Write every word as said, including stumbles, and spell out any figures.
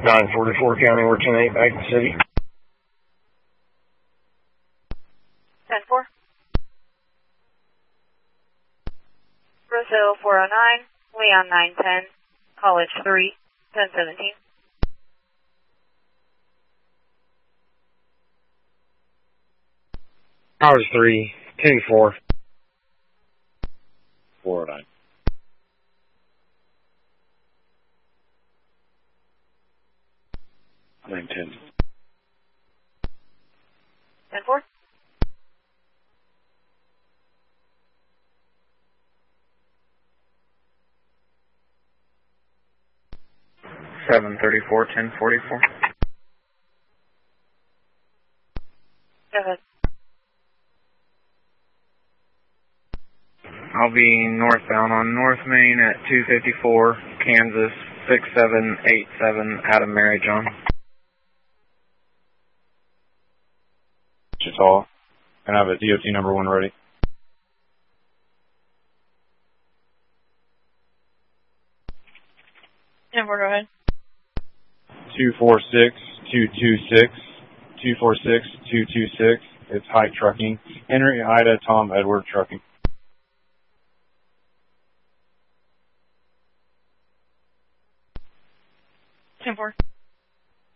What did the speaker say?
nine forty-four County, we're ten eight back to the city. ten four. Brazil four oh nine, Leon nine ten, College three, ten seventeen. Towers three, ten four. four oh nine. nine ten. ten four. seven thirty-four, ten forty-four. Go ahead. I'll be northbound on North Main at two fifty-four, Kansas, six seven eight seven, out of Mary John. Wichita. Can I have a D O T number one ready? ten four, go ahead. two four six two two six, two four six two two six. It's Hike Trucking. Henry, Ida, Tom, Edward Trucking. ten four.